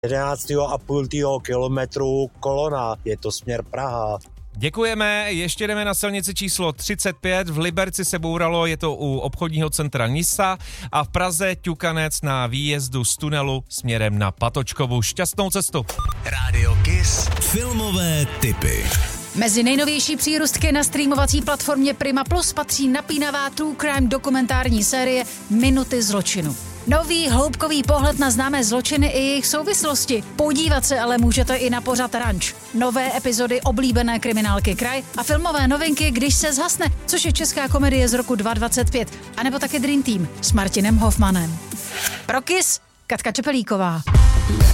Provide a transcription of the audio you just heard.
11,5 kilometru kolona, je to směr Praha. Děkujeme, ještě jdeme na silnici číslo 35, v Liberci se bouralo, je to u obchodního centra Nisa a v Praze ťukanec na výjezdu z tunelu směrem na Patočkovu. Šťastnou cestu. Rádio Kiss filmové tipy. Mezi nejnovější přírůstky na streamovací platformě Prima Plus patří napínavá true crime dokumentární série Minuty zločinu. Nový hloubkový pohled na známé zločiny i jejich souvislosti. Podívat se ale můžete i na pořad Ranč. Nové epizody oblíbené kriminálky Kraj a filmové novinky Když se zhasne, což je česká komedie z roku 2025. A nebo také Dream Team s Martinem Hoffmanem. Pro Kiss, Katka Čepelíková.